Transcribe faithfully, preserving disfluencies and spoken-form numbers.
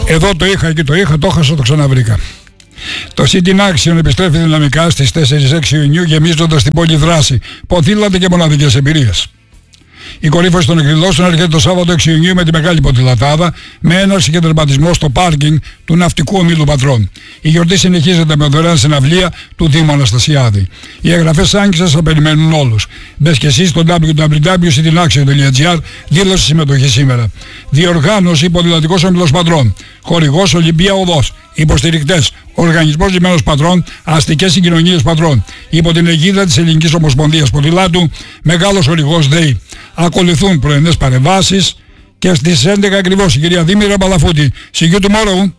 Εδώ το είχα και το είχα, το έχασα, το ξαναβρήκα. Το City Action επιστρέφει δυναμικά στις τέσσερις έξι Ιουνίου, γεμίζοντας την πόλη δράση, ποδήλατα και μοναδικές εμπειρίες. Η κορύφωση των εκδηλώσεων έρχεται το Σάββατο έξι Ιουνίου με τη μεγάλη ποδηλατάδα, με έναρξη και τερματισμό στο πάρκινγκ του Ναυτικού Ομίλου Πατρών. Η γιορτή συνεχίζεται με δωρεάν συναυλία του Δήμου Αναστασιάδη. Οι εγγραφές άγγισαν θα περιμένουν όλους. Μπες και εσείς στο double-u double-u double-u τελεία citinaction τελεία gr, δήλωση συμμετοχή σήμερα. Διοργάνωση Ποδηλατικός Ομίλος Πατρών. Χορηγός Ολυμπία Οδός. Υποστηρικτές Οργανισμός Λιμένος Πατρών, Αστικές Συγκοινωνίες Πατρών. Υπό την αιγίδα της Ελληνικής Ομοσπονδίας Ποδηλάτου, μεγάλος χορηγός ΔΕΗ. Ακολουθούν πρωινές παρεμβάσεις και στις έντεκα ακριβώς η κυρία Δήμητρα Παλαφούτη. See you tomorrow.